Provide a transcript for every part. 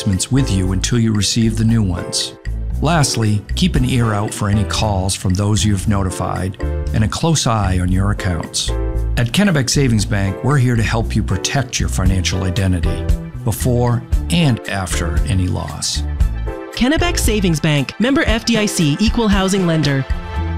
replacements with you until you receive the new ones. Lastly, keep an ear out for any calls from those you've notified and a close eye on your accounts. At Kennebec Savings Bank, we're here to help you protect your financial identity before and after any loss. Kennebec Savings Bank, member FDIC, equal housing lender.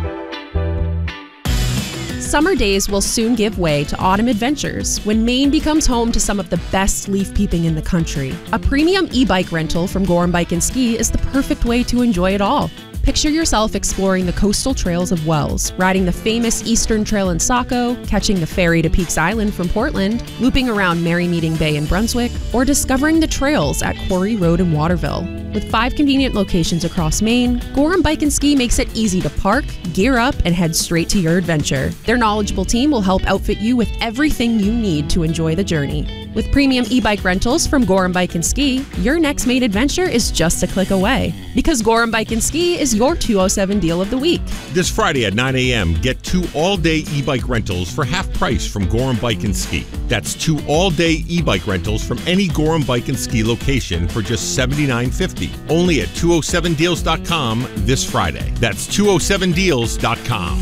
Summer days will soon give way to autumn adventures when Maine becomes home to some of the best leaf peeping in the country. A premium e-bike rental from Gorham Bike and Ski is the perfect way to enjoy it all. Picture yourself exploring the coastal trails of Wells, riding the famous Eastern Trail in Saco, catching the ferry to Peaks Island from Portland, looping around Merry Meeting Bay in Brunswick, or discovering the trails at Quarry Road in Waterville. With 5 convenient locations across Maine, Gorham Bike and Ski makes it easy to park, gear up, and head straight to your adventure. Their knowledgeable team will help outfit you with everything you need to enjoy the journey. With premium e-bike rentals from Gorham Bike and Ski, your next Maine adventure is just a click away. Because Gorham Bike and Ski is your 207 deal of the week. This Friday at 9 a.m., get 2 all-day e-bike rentals for half price from Gorham Bike and Ski. That's 2 all-day e-bike rentals from any Gorham Bike and Ski location for just $79.50. Only at 207deals.com this Friday. That's 207deals.com.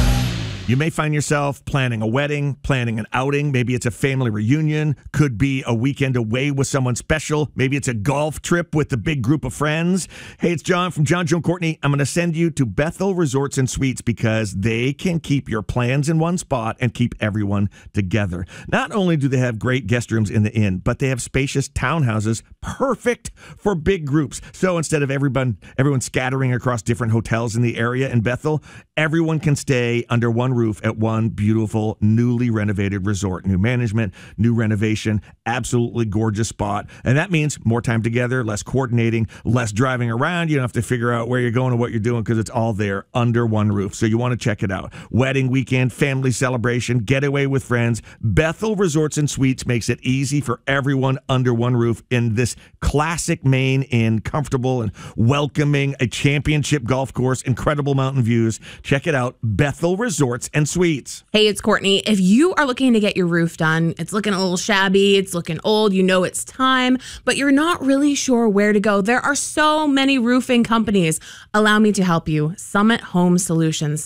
You may find yourself planning a wedding, planning an outing. Maybe it's a family reunion. Could be a weekend away with someone special. Maybe it's a golf trip with a big group of friends. Hey, it's John from John, Joe, and Courtney. I'm going to send you to Bethel Resorts and Suites because they can keep your plans in one spot and keep everyone together. Not only do they have great guest rooms in the inn, but they have spacious townhouses perfect for big groups. So instead of everyone scattering across different hotels in the area in Bethel, everyone can stay under one roof at one beautiful, newly renovated resort. New management, new renovation, absolutely gorgeous spot. And that means more time together, less coordinating, less driving around. You don't have to figure out where you're going and what you're doing because it's all there under one roof. So you want to check it out. Wedding weekend, family celebration, getaway with friends. Bethel Resorts and Suites makes it easy for everyone under one roof in this classic Maine Inn, comfortable and welcoming, a championship golf course, incredible mountain views. Check it out, Bethel Resorts and Suites. Hey, it's Courtney. If you are looking to get your roof done, it's looking a little shabby, it's looking old, you know it's time, but you're not really sure where to go. There are so many roofing companies. Allow me to help you. Summit Home Solutions.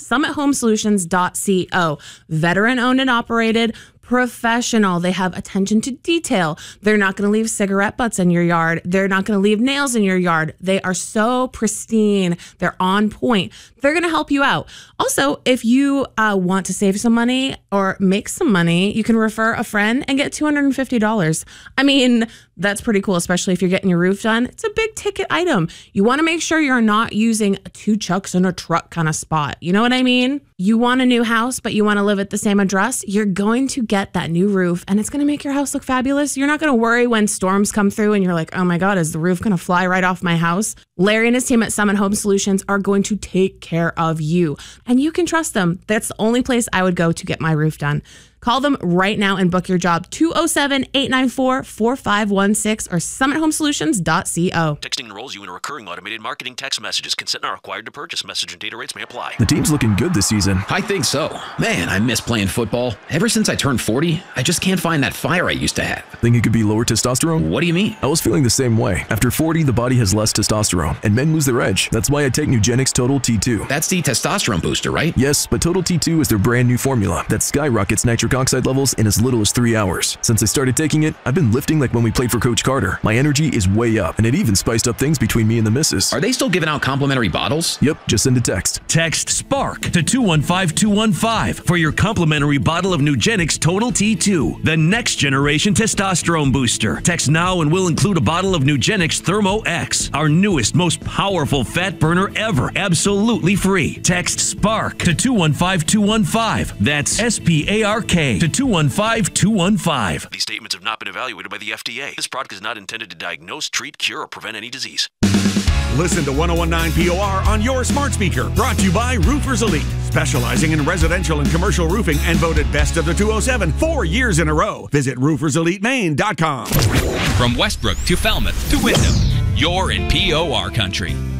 SummitHomeSolutions.co. Veteran owned and operated. Professional. They have attention to detail. They're not going to leave cigarette butts in your yard. They're not going to leave nails in your yard. They are so pristine. They're on point. They're going to help you out. Also, if you want to save some money or make some money, you can refer a friend and get $250. I mean, that's pretty cool, especially if you're getting your roof done. It's a big ticket item. You want to make sure you're not using 2 chucks in a truck kind of spot. You know what I mean? You want a new house, but you want to live at the same address. You're going to get that new roof and it's going to make your house look fabulous. You're not going to worry when storms come through and you're like, oh my God, is the roof going to fly right off my house? Larry and his team at Summit Home Solutions are going to take care of you and you can trust them. That's the only place I would go to get my roof done. Call them right now and book your job. 207-894-4516 or summithomesolutions.co. Texting enrolls you in a recurring automated marketing text messages. Consent not required to purchase. Message and data rates may apply. The team's looking good this season. I think so. Man, I miss playing football. Ever since I turned 40, I just can't find that fire I used to have. Think it could be lower testosterone? What do you mean? I was feeling the same way. After 40, the body has less testosterone, and men lose their edge. That's why I take Nugenix Total T2. That's the testosterone booster, right? Yes, but Total T2 is their brand new formula that skyrockets nitric oxide levels in as little as 3 hours. Since I started taking it, I've been lifting like when we played for Coach Carter. My energy is way up, and it even spiced up things between me and the missus. Are they still giving out complimentary bottles? Yep, just send a text. Text SPARK to 215215 for your complimentary bottle of Nugenix Total T2, the next generation testosterone booster. Text now and we'll include a bottle of Nugenix Thermo X, our newest, most powerful fat burner ever, absolutely free. Text SPARK to 215215. That's SPARK to 215215. These statements have not been evaluated by the FDA. This product is not intended to diagnose, treat, cure, or prevent any disease. Listen to 101.9 POR on your smart speaker. Brought to you by Roofers Elite, specializing in residential and commercial roofing and voted best of the 207 4 years in a row. Visit rooferselitemaine.com. From Westbrook to Falmouth to Wyndham, you're in POR country.